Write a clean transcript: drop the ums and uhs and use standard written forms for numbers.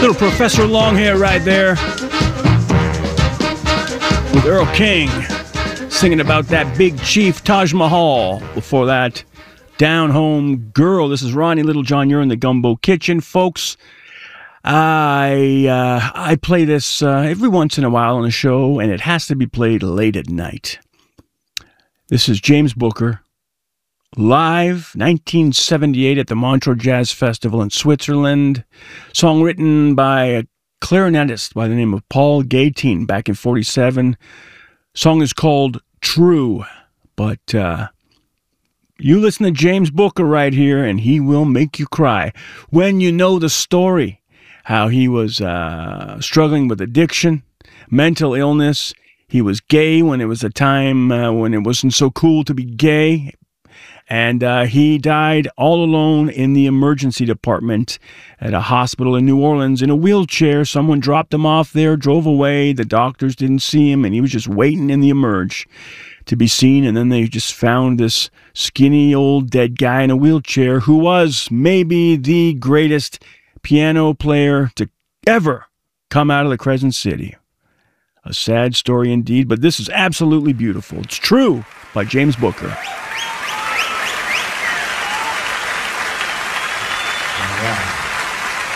Little Professor Longhair right there with Earl King singing about that big chief Taj Mahal. Before that, Down Home Girl. This is Ronnie Littlejohn. You're in the Gumbo Kitchen, folks. I play this every once in a while on the show, and it has to be played late at night. This is James Booker, live 1978 at the Montreux Jazz Festival in Switzerland. Song written by a clarinetist by the name of Paul Gayteen back in 1947. Song is called True, but you listen to James Booker right here and he will make you cry when you know the story, how he was struggling with addiction, mental illness. He was gay when it was a time when it wasn't so cool to be gay. And he died all alone in the emergency department at a hospital in New Orleans in a wheelchair. Someone dropped him off there, drove away. The doctors didn't see him, and he was just waiting in the emerge to be seen. And then they just found this skinny old dead guy in a wheelchair who was maybe the greatest piano player to ever come out of the Crescent City. A sad story indeed, but this is absolutely beautiful. It's True by James Booker. Yeah.